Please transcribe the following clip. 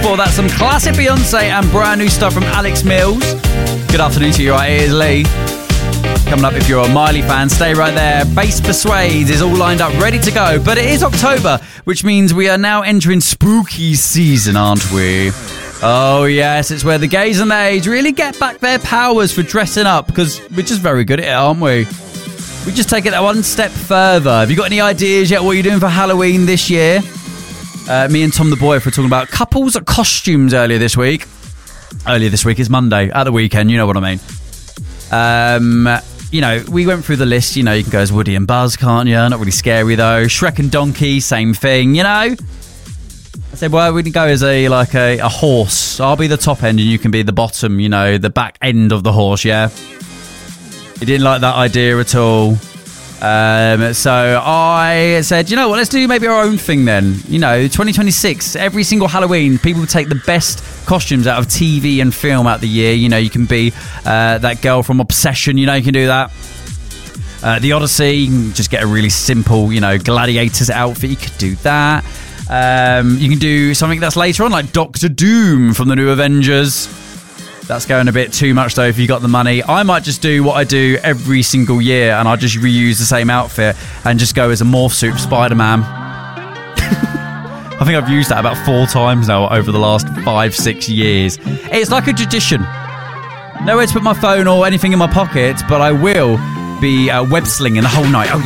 Before that, some classic Beyonce and brand new stuff from Alex Mills. Good afternoon to you, right? It is Lee. Coming up, if you're a Miley fan, stay right there. Bass Persuades is all lined up, ready to go. But it is October, which means we are now entering spooky season, aren't we? Oh, yes, it's where the gays and theys really get back their powers for dressing up, because we're just very good at it, aren't we? We just take it that one step further. Have you got any ideas yet what you're doing for Halloween this year? Me and Tom the Boy were talking about couples costumes earlier this week. Earlier this week is Monday, at the weekend, you know what I mean. You know, we went through the list. You know, you can go as Woody and Buzz, can't you? Not really scary, though. Shrek and Donkey, same thing, you know? I said, well, we can go as a horse. I'll be the top end and you can be the bottom, you know, the back end of the horse, yeah? He didn't like that idea at all. So I said, you know what, let's do maybe our own thing then. You know, 2026, every single Halloween, people take the best costumes out of TV and film out the year. You know, you can be that girl from Obsession, you know, you can do that. The Odyssey, you can just get a really simple, you know, gladiator's outfit. You could do that. You can do something that's later on, like Doctor Doom from the new Avengers. That's going a bit too much, though, if you got the money. I might just do what I do every single year, and I'll just reuse the same outfit and just go as a morph suit Spider-Man. I think I've used that about 4 times now over the last 5-6 years. It's like a tradition. Nowhere to put my phone or anything in my pocket, but I will be web slinging the whole night. Oh,